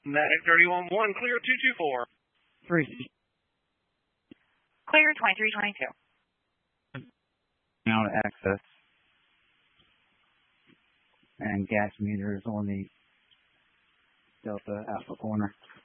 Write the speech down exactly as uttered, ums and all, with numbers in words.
Matic thirty-one one, clear two two four. Three. Clear twenty-three twenty-two. Now to access. And gas meters on the Delta Alpha corner.